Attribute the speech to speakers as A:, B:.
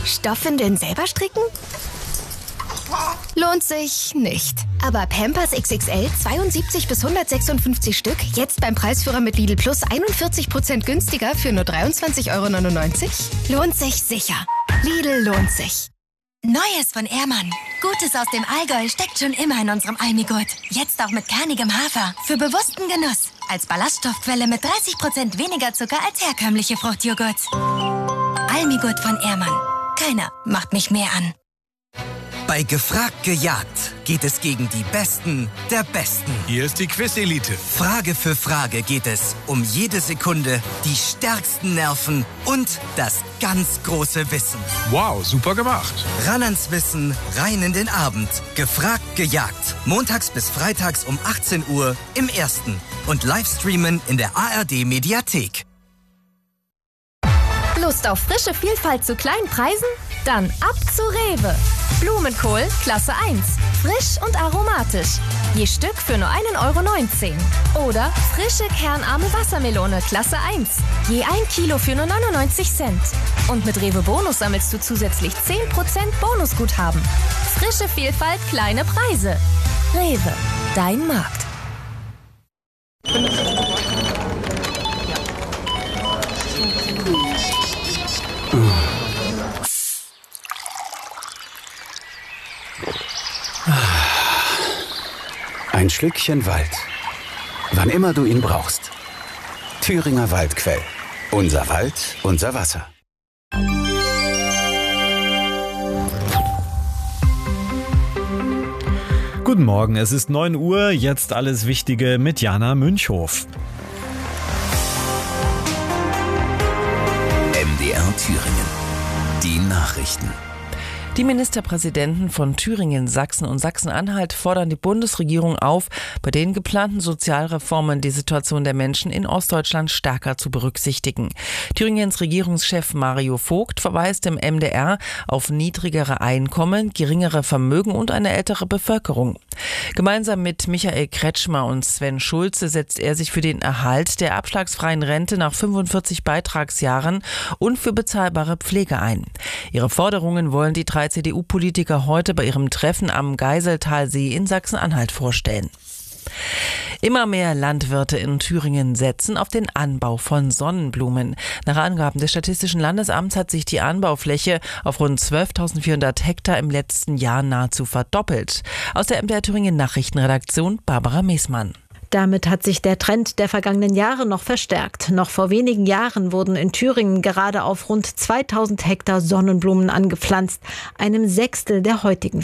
A: Stoffwindeln selber stricken? Lohnt sich nicht. Aber Pampers XXL 72 bis 156 Stück, jetzt beim Preisführer mit Lidl Plus 41% günstiger für nur 23,99 €? Lohnt sich sicher. Lidl lohnt sich.
B: Neues von Ehrmann. Gutes aus dem Allgäu steckt schon immer in unserem Almigurt. Jetzt auch mit kernigem Hafer. Für bewussten Genuss. Als Ballaststoffquelle mit 30% weniger Zucker als herkömmliche Fruchtjoghurt. Almigurt von Ehrmann. Keiner macht mich mehr an.
C: Bei Gefragt gejagt geht es gegen die Besten der Besten.
D: Hier ist die Quiz-Elite.
C: Frage für Frage geht es um jede Sekunde, die stärksten Nerven und das ganz große Wissen.
D: Wow, super gemacht.
C: Ran ans Wissen, rein in den Abend. Gefragt gejagt. Montags bis freitags um 18 Uhr im Ersten. Und Livestreamen in der ARD-Mediathek.
E: Lust auf frische Vielfalt zu kleinen Preisen? Dann ab zu Rewe. Blumenkohl Klasse 1. Frisch und aromatisch. Je Stück für nur 1,19 €. Oder frische kernarme Wassermelone Klasse 1. Je 1 Kilo für nur 99 Cent. Und mit Rewe Bonus sammelst du zusätzlich 10% Bonusguthaben. Frische Vielfalt, kleine Preise. Rewe, dein Markt.
F: Ein Schlückchen Wald. Wann immer du ihn brauchst. Thüringer Waldquell. Unser Wald, unser Wasser.
G: Guten Morgen, es ist 9 Uhr, jetzt alles Wichtige mit Jana Münchhof.
F: MDR Thüringen. Die Nachrichten.
H: Die Ministerpräsidenten von Thüringen, Sachsen und Sachsen-Anhalt fordern die Bundesregierung auf, bei den geplanten Sozialreformen die Situation der Menschen in Ostdeutschland stärker zu berücksichtigen. Thüringens Regierungschef Mario Vogt verweist im MDR auf niedrigere Einkommen, geringere Vermögen und eine ältere Bevölkerung. Gemeinsam mit Michael Kretschmer und Sven Schulze setzt er sich für den Erhalt der abschlagsfreien Rente nach 45 Beitragsjahren und für bezahlbare Pflege ein. Ihre Forderungen wollen die 3 CDU-Politiker heute bei ihrem Treffen am Geiseltalsee in Sachsen-Anhalt vorstellen. Immer mehr Landwirte in Thüringen setzen auf den Anbau von Sonnenblumen. Nach Angaben des Statistischen Landesamts hat sich die Anbaufläche auf rund 12.400 Hektar im letzten Jahr nahezu verdoppelt. Aus der MDR Thüringen Nachrichtenredaktion Barbara Meesmann.
I: Damit hat sich der Trend der vergangenen Jahre noch verstärkt. Noch vor wenigen Jahren wurden in Thüringen gerade auf rund 2000 Hektar Sonnenblumen angepflanzt, einem Sechstel der heutigen